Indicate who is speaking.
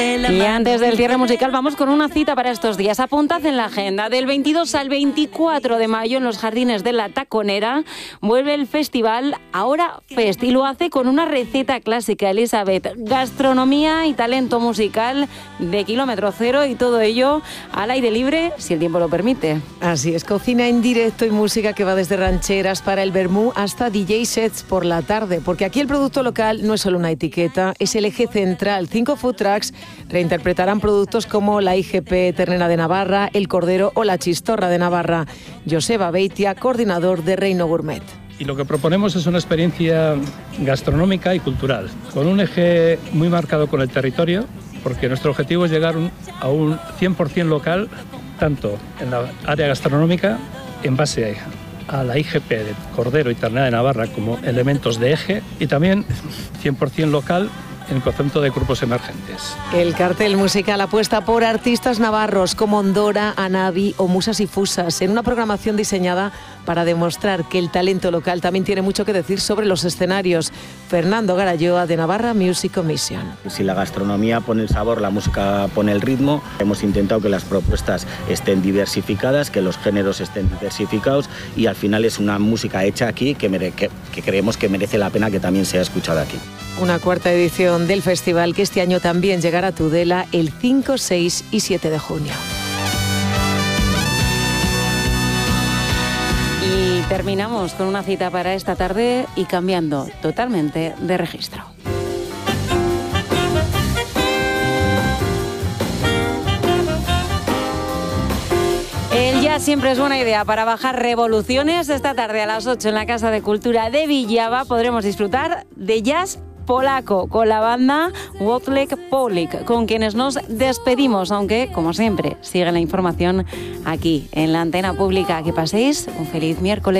Speaker 1: Y antes del cierre musical vamos con una cita para estos días. Apuntad en la agenda. Del 22 al 24 de mayo en los Jardines de la Taconera vuelve el festival Ahora Fest y lo hace con una receta clásica, Elizabeth, gastronomía y talento musical de kilómetro cero y todo ello al aire libre si el tiempo lo permite.
Speaker 2: Así es, cocina en directo y música que va desde rancheras para el vermú hasta DJ sets por la tarde, porque aquí el producto local no es solo una etiqueta, es el eje central. 5 food trucks reinterpretarán productos como la IGP ternera de Navarra, el cordero o la chistorra de Navarra. Joseba Beitia, coordinador de Reino Gourmet.
Speaker 3: Y lo que proponemos es una experiencia gastronómica y cultural, con un eje muy marcado con el territorio, porque nuestro objetivo es llegar a un 100% local, tanto en la área gastronómica, en base a la IGP de cordero y ternera de Navarra como elementos de eje, y también 100% local en el concepto de grupos emergentes.
Speaker 2: El cartel musical apuesta por artistas navarros como Ondora, Anavi o Musas y Fusas, en una programación diseñada para demostrar que el talento local también tiene mucho que decir sobre los escenarios. Fernando Garayoa, de Navarra Music Commission.
Speaker 4: Si la gastronomía pone el sabor, la música pone el ritmo. Hemos intentado que las propuestas estén diversificadas, que los géneros estén diversificados, y al final es una música hecha aquí que creemos que merece la pena que también sea escuchada aquí.
Speaker 2: Una cuarta edición del festival que este año también llegará a Tudela el 5, 6 y 7 de junio.
Speaker 1: Y terminamos con una cita para esta tarde y cambiando totalmente de registro. El jazz siempre es buena idea para bajar revoluciones. Esta tarde a las 8 en la Casa de Cultura de Villava podremos disfrutar de jazz polaco con la banda Wojtek Polik, con quienes nos despedimos, aunque, como siempre, sigue la información aquí en la antena pública. Que paséis un feliz miércoles.